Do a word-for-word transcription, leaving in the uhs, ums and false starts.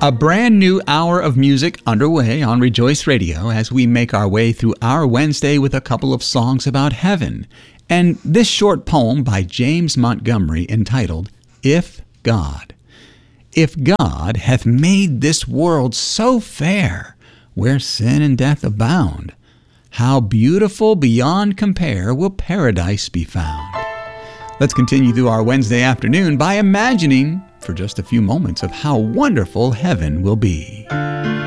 A brand new hour of music underway on Rejoice Radio as we make our way through our Wednesday with a couple of songs about heaven. And this short poem by James Montgomery entitled, If God. If God hath made this world so fair, where sin and death abound, how beautiful beyond compare will paradise be found. Let's continue through our Wednesday afternoon by imagining for just a few moments of how wonderful heaven will be.